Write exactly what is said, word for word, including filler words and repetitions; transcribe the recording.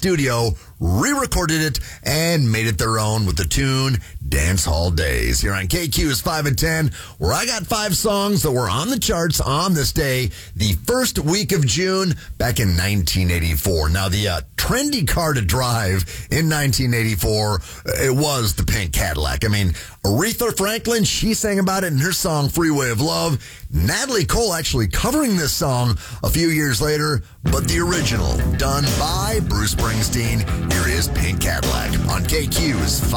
studio, re-recorded it, and made it their own with the tune Dance Hall Days. Here on K Q's five and ten, where I got five songs that were on the charts on this day, the first week of June back in nineteen eighty-four. Now, the uh, trendy car to drive in nineteen eighty-four, it was the pink Cadillac. I mean, Aretha Franklin, she sang about it in her song Freeway of Love. Natalie Cole actually covering this song a few years later, but the original, done by Bruce Springsteen. Here is Pink Cadillac on K Q's